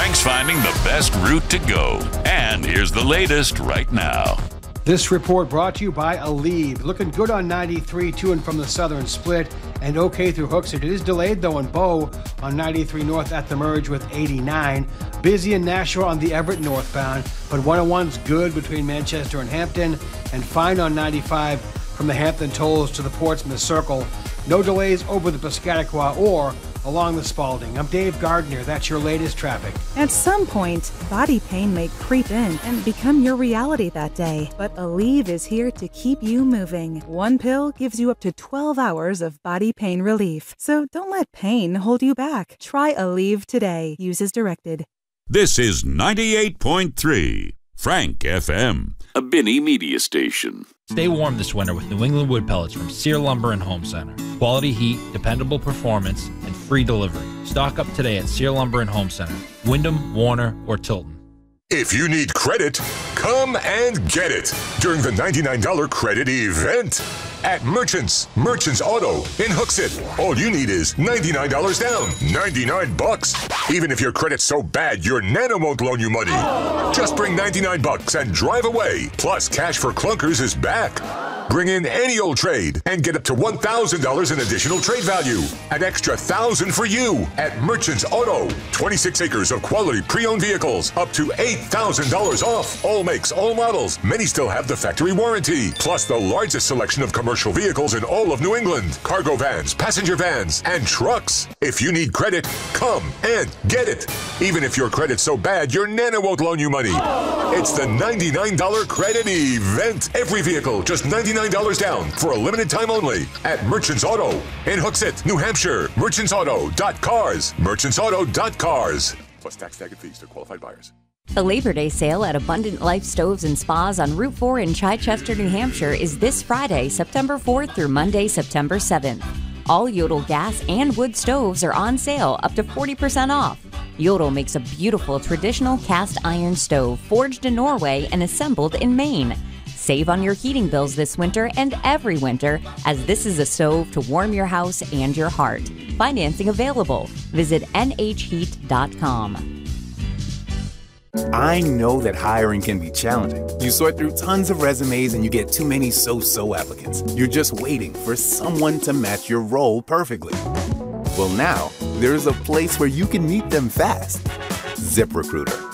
Frank's finding the best route to go. And here's the latest right now. This report brought to you by Aleve. Looking good on 93 to and from the southern split, and okay through Hooksett. It is delayed though in Bow on 93 north at the merge with 89. Busy in Nashua on the Everett northbound, but 101's good between Manchester and Hampton, and fine on 95 from the Hampton tolls to the Portsmouth Circle. No delays over the Piscataqua or along the Spalding. I'm Dave Gardner. That's your latest traffic. At some point, body pain may creep in and become your reality that day. But Aleve is here to keep you moving. One pill gives you up to 12 hours of body pain relief. So don't let pain hold you back. Try Aleve today. Use as directed. This is 98.3 Frank FM, a Binney media station. Stay warm this winter with New England wood pellets from Sear Lumber and Home Center. Quality heat, dependable performance, and free delivery. Stock up today at Sear Lumber and Home Center, Wyndham, Warner, or Tilton. If you need credit, come and get it during the $99 credit event at Merchants Auto in Hooksett. All you need is $99 down, $99. Even if your credit's so bad, your Nana won't loan you money. Just bring $99 and drive away. Plus, Cash for Clunkers is back. Bring in any old trade and get up to $1,000 in additional trade value. An extra $1,000 for you at Merchants Auto. 26 acres of quality pre-owned vehicles, up to $8,000 off. All makes, all models. Many still have the factory warranty. Plus the largest selection of commercial vehicles in all of New England. Cargo vans, passenger vans, and trucks. If you need credit, come and get it. Even if your credit's so bad, your Nana won't loan you money. It's the $99 credit event. Every vehicle, just $99 down for a limited time only at Merchants Auto in Hooksett, New Hampshire. Merchantsauto.cars. Merchantsauto.cars. Plus tax, tag, and fees to qualified buyers. The Labor Day sale at Abundant Life Stoves and Spas on Route 4 in Chichester, New Hampshire is this Friday, September 4th through Monday, September 7th. All Yodel gas and wood stoves are on sale up to 40% off. Yodel makes a beautiful traditional cast iron stove forged in Norway and assembled in Maine. Save on your heating bills this winter and every winter, as this is a stove to warm your house and your heart. Financing available. Visit nhheat.com. I know that hiring can be challenging. You sort through tons of resumes and you get too many so-so applicants. You're just waiting for someone to match your role perfectly. Well, now, there's a place where you can meet them fast. ZipRecruiter.